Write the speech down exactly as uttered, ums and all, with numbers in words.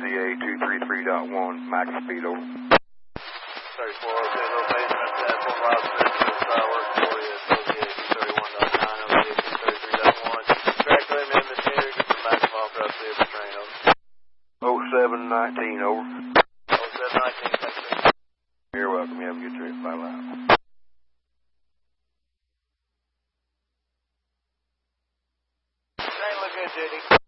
C A two three three dot one, max speed over. thirty-four oh two, location at the Apple Rock Central, Fireworks forty at twenty-eight thirty-one point nine, O C A two thirty-three dot one. Track limit in the center, get the maximum across the other train, over. oh seven nineteen, over. oh seven nineteen, thank you. You're welcome, you have a good trip, bye bye. Train look good, J D.